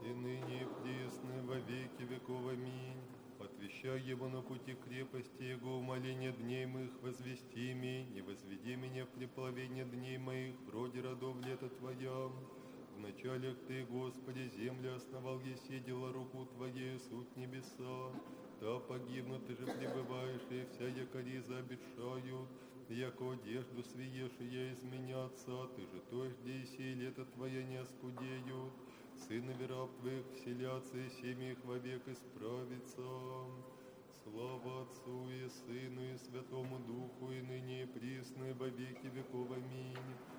и ныне и присно во веки веков. Аминь. Отвещай его на пути крепости его, умоление дней моих возвести ми, не возведи меня в преплавение дней моих, вроде родов лета Твоя. В начале Ты, Господи, землю основал, еси дела руку Твоей, суть небеса. Да погибнут, Ты же пребываешь, и вся якори заобещают, яко одежду свиешия изменятся, Ты же то жди, сей лето Твоя не оскудеют. Сынови раб Твоих вселятся, и семьи их вовек исправится. Слава Отцу и Сыну и Святому Духу, и ныне и присно, и во веки веков. Аминь.